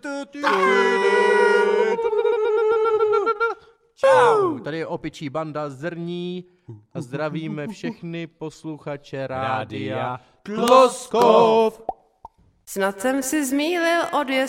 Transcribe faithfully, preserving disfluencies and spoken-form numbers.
Čau, tady je opičí banda Zrní a zdravíme všechny posluchače rádia Kloskov. Snad jsem si zmýlil odjezd